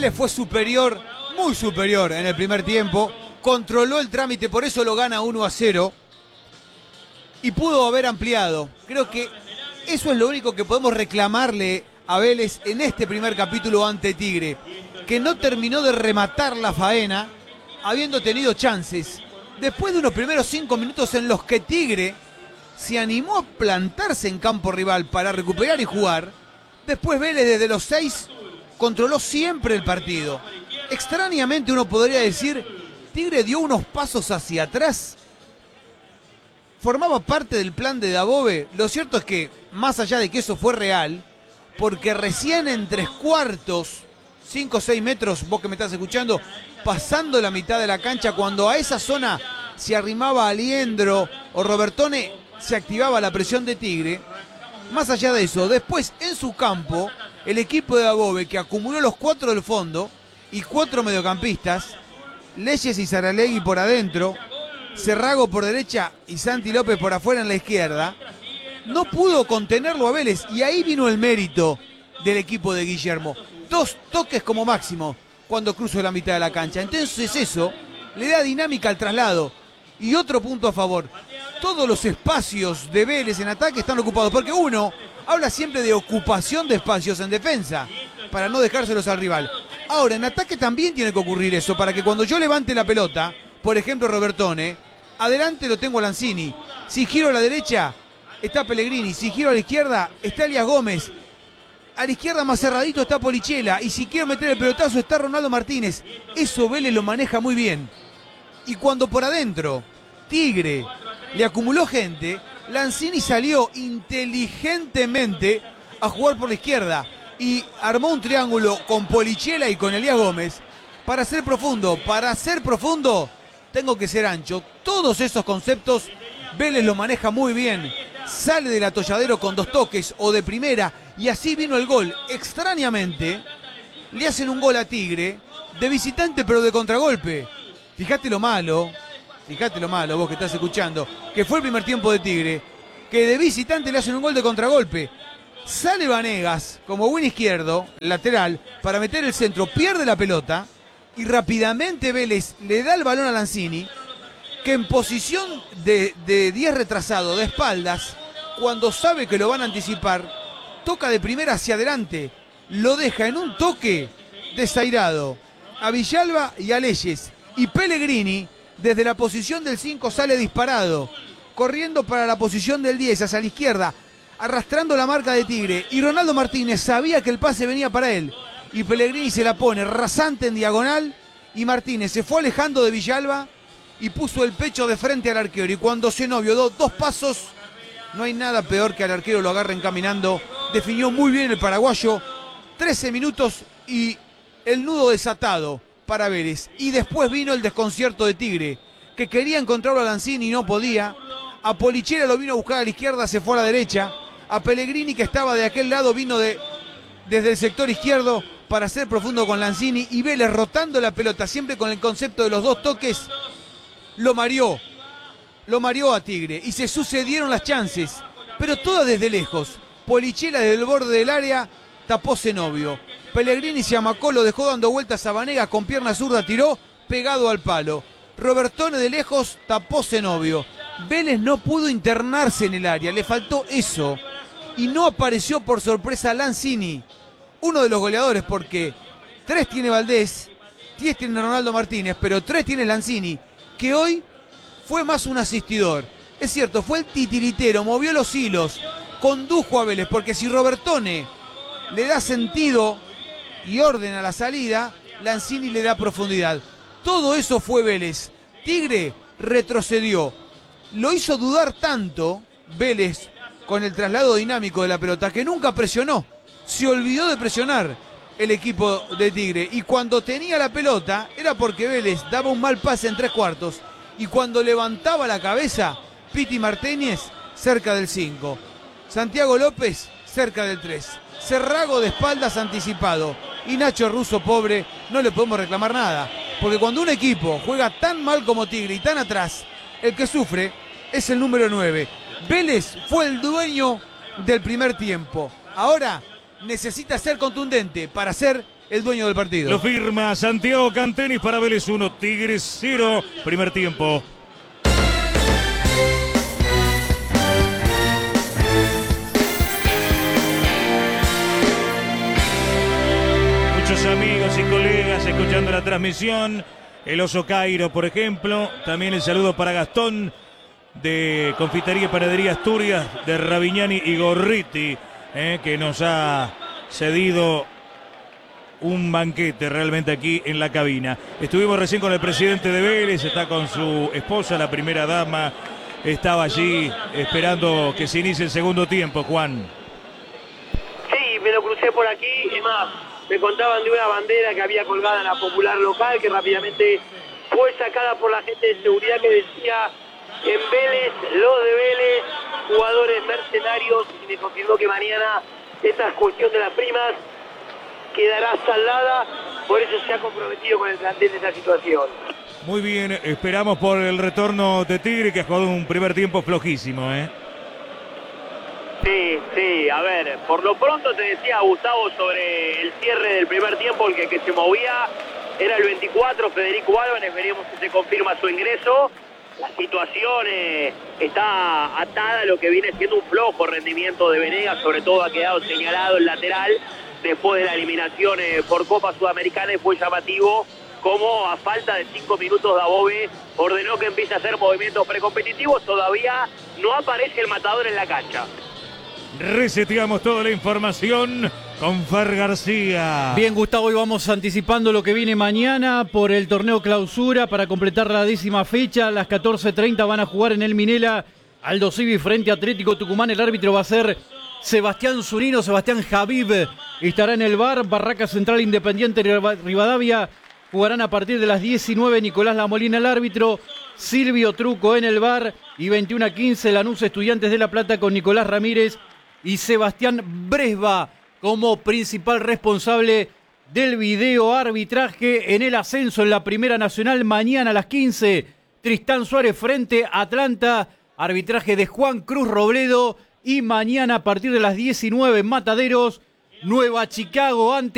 Vélez fue superior, muy superior en el primer tiempo, controló el trámite, por eso lo gana 1-0 y pudo haber ampliado. Creo que eso es lo único que podemos reclamarle a Vélez en este primer capítulo ante Tigre, que no terminó de rematar la faena, habiendo tenido chances. Después de unos primeros 5 minutos en los que Tigre se animó a plantarse en campo rival para recuperar y jugar, después Vélez desde los 6 controló siempre el partido. Extrañamente uno podría decir, Tigre dio unos pasos hacia atrás. Formaba parte del plan de Dabove. Lo cierto es que, más allá de que eso fue real, porque recién en 3/4, 5 o 6 metros, vos que me estás escuchando, pasando la mitad de la cancha, cuando a esa zona se arrimaba Aliendro o Robertone, se activaba la presión de Tigre. Más allá de eso, después en su campo, el equipo de Dabove, que acumuló los 4 del fondo y 4 mediocampistas, Leyes y Saralegui por adentro, Cerrago por derecha y Santi López por afuera en la izquierda, no pudo contenerlo a Vélez, y ahí vino el mérito del equipo de Guillermo. 2 toques como máximo cuando cruzó la mitad de la cancha. Entonces eso le da dinámica al traslado. Y otro punto a favor, todos los espacios de Vélez en ataque están ocupados, porque uno habla siempre de ocupación de espacios en defensa para no dejárselos al rival. Ahora, en ataque también tiene que ocurrir eso, para que cuando yo levante la pelota, por ejemplo Robertone, adelante lo tengo a Lanzini. Si giro a la derecha, está Pellegrini. Si giro a la izquierda, está Elías Gómez. A la izquierda más cerradito está Polichela. Y si quiero meter el pelotazo, está Ronaldo Martínez. Eso Vélez lo maneja muy bien. Y cuando por adentro Tigre le acumuló gente, Lanzini salió inteligentemente a jugar por la izquierda y armó un triángulo con Polichela y con Elías Gómez para ser profundo. Para ser profundo tengo que ser ancho. Todos esos conceptos Vélez lo maneja muy bien. Sale del atolladero con 2 toques o de primera, y así vino el gol. Extrañamente le hacen un gol a Tigre de visitante, pero de contragolpe. Fíjate lo malo vos que estás escuchando, que fue el primer tiempo de Tigre, que de visitante le hacen un gol de contragolpe. Sale Vanegas como buen izquierdo, lateral, para meter el centro, pierde la pelota y rápidamente Vélez le da el balón a Lanzini, que en posición de 10 retrasado, de espaldas, cuando sabe que lo van a anticipar, toca de primera hacia adelante, lo deja en un toque desairado a Villalba y a Leyes, y Pellegrini desde la posición del 5 sale disparado, corriendo para la posición del 10 hacia la izquierda, arrastrando la marca de Tigre, y Ronaldo Martínez sabía que el pase venía para él, y Pellegrini se la pone rasante en diagonal, y Martínez se fue alejando de Villalba y puso el pecho de frente al arquero, y cuando Zenobio dio 2 pasos, no hay nada peor que al arquero lo agarren caminando. Definió muy bien el paraguayo. 13 minutos y el nudo desatado para Vélez. Y después vino el desconcierto de Tigre, que quería encontrarlo a Lanzini y no podía. A Polichela lo vino a buscar a la izquierda, se fue a la derecha. A Pellegrini, que estaba de aquel lado, vino desde el sector izquierdo para ser profundo con Lanzini. Y Vélez, rotando la pelota, siempre con el concepto de los 2 toques, lo mareó a Tigre. Y se sucedieron las chances, pero todas desde lejos. Polichela desde el borde del área tapó Zenobio. Pellegrini se amacó, lo dejó dando vueltas a Vanegas, con pierna zurda tiró, pegado al palo. Robertone de lejos tapó Zenobio. Vélez no pudo internarse en el área, le faltó eso. Y no apareció por sorpresa Lanzini, uno de los goleadores, porque 3 tiene Valdés, 10 tiene Ronaldo Martínez, pero 3 tiene Lanzini, que hoy fue más un asistidor. Es cierto, fue el titiritero, movió los hilos, condujo a Vélez, porque si Robertone le da sentido y orden a la salida, Lanzini le da profundidad. Todo eso fue Vélez. Tigre retrocedió. Lo hizo dudar tanto Vélez con el traslado dinámico de la pelota, que nunca presionó. Se olvidó de presionar el equipo de Tigre. Y cuando tenía la pelota era porque Vélez daba un mal pase en 3/4. Y cuando levantaba la cabeza, Piti Martínez cerca del 5. Santiago López cerca del 3. Cerrago de espaldas anticipado. Y Nacho Russo, pobre, no le podemos reclamar nada. Porque cuando un equipo juega tan mal como Tigre y tan atrás, el que sufre es el número 9. Vélez fue el dueño del primer tiempo. Ahora necesita ser contundente para ser el dueño del partido. Lo firma Santiago Cantenis para Vélez 1, Tigres 0, primer tiempo. Muchos amigos y colegas escuchando la transmisión. El Oso Cairo, por ejemplo. También el saludo para Gastón de Confitería y Panadería Asturias, de Ravignani y Gorriti, que nos ha cedido un banquete realmente aquí en la cabina. Estuvimos recién con el presidente de Vélez, está con su esposa, la primera dama. Estaba allí esperando que se inicie el segundo tiempo, Juan. Sí, me lo crucé por aquí. Es más, me contaban de una bandera que había colgada en la popular local, que rápidamente fue sacada por la gente de seguridad, que decía: en Vélez, los de Vélez, jugadores mercenarios, y me confirmó que mañana esa cuestión de las primas quedará saldada, por eso se ha comprometido con el plantel de esta situación. Muy bien, esperamos por el retorno de Tigre, que ha jugado un primer tiempo flojísimo, Sí, a ver, por lo pronto te decía Gustavo sobre el cierre del primer tiempo, el que se movía era el 24, Federico Álvarez, veremos si se confirma su ingreso. La situación está atada a lo que viene siendo un flojo rendimiento de Venegas, sobre todo ha quedado señalado el lateral después de la eliminación por Copa Sudamericana, y fue llamativo como a falta de 5 minutos Dabove ordenó que empiece a hacer movimientos precompetitivos. Todavía no aparece el matador en la cancha. Reseteamos toda la información con Fer García. Bien, Gustavo, hoy vamos anticipando lo que viene mañana por el torneo clausura para completar la 10ª fecha. A las 14:30 van a jugar en el Minela Aldo Civi frente a Atlético Tucumán. El árbitro va a ser Sebastián Zunino, Sebastián Javib estará en el VAR. Barraca Central, Independiente Rivadavia jugarán a partir de las 19. Nicolás Lamolina el árbitro, Silvio Truco en el VAR, y 21:15 Lanús Estudiantes de La Plata con Nicolás Ramírez y Sebastián Bresba como principal responsable del video arbitraje. En el ascenso en la Primera Nacional, mañana a las 15, Tristán Suárez frente a Atlanta, arbitraje de Juan Cruz Robledo, y mañana a partir de las 19, Mataderos, Nueva Chicago ante